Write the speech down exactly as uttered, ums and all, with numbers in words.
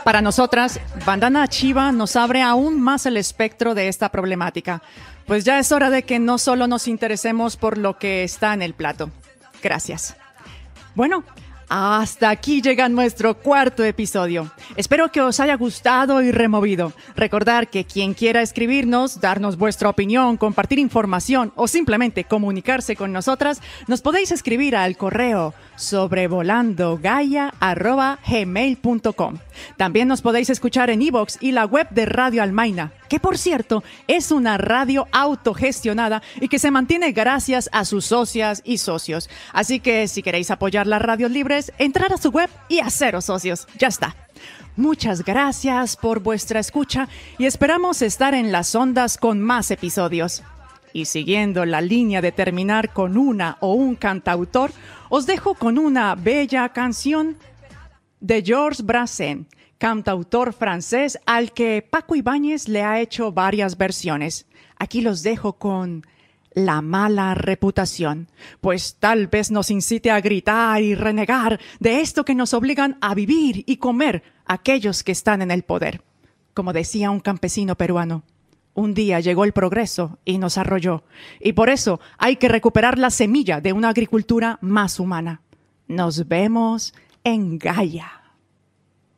Para nosotras, Bandana Chiva nos abre aún más el espectro de esta problemática, pues ya es hora de que no solo nos interesemos por lo que está en el plato. Gracias. Bueno, hasta aquí llega nuestro cuarto episodio. Espero que os haya gustado y removido. Recordar que quien quiera escribirnos, darnos vuestra opinión, compartir información o simplemente comunicarse con nosotras, nos podéis escribir al correo sobrevolandogaya arroba gmail punto com. También nos podéis escuchar en iVoox y la web de Radio Almaina, que por cierto es una radio autogestionada y que se mantiene gracias a sus socias y socios. Así que si queréis apoyar las radios libres, entrar a su web y haceros socios. Ya está. Muchas gracias por vuestra escucha y esperamos estar en las ondas con más episodios. Y siguiendo la línea de terminar con una o un cantautor, os dejo con una bella canción de Georges Brassens, cantautor francés al que Paco Ibáñez le ha hecho varias versiones. Aquí los dejo con La mala reputación, pues tal vez nos incite a gritar y renegar de esto que nos obligan a vivir y comer aquellos que están en el poder. Como decía un campesino peruano, un día llegó el progreso y nos arrolló, y por eso hay que recuperar la semilla de una agricultura más humana. Nos vemos en Gaia.